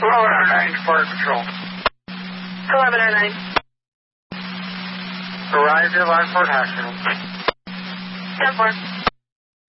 1109 Fire Patrol. 1109. Arrived at Line Fort Hospital. 10-4.